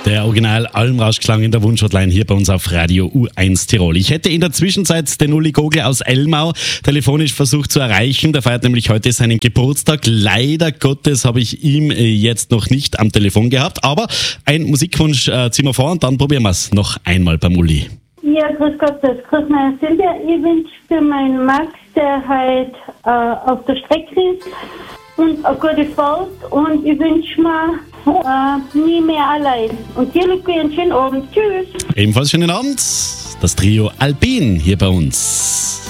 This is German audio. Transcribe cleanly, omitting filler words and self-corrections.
Der Original Almrauschklang in der Wunschhotline hier bei uns auf Radio U1 Tirol. Ich hätte in der Zwischenzeit den Uli Gogel aus Elmau telefonisch versucht zu erreichen. Der feiert nämlich heute seinen Geburtstag. Leider Gottes habe ich ihn jetzt noch nicht am Telefon gehabt. Aber ein Musikwunsch ziehen wir vor und dann probieren wir es noch einmal beim Uli. Ja, grüß Gott, grüß meine Silvia. Ich wünsche für meinen Max, der halt auf der Strecke ist, und eine gute Fahrt, und ich wünsche mir nie mehr allein. Und dir, Luki, einen schönen Abend. Tschüss. Ebenfalls schönen Abend. Das Trio Alpin hier bei uns.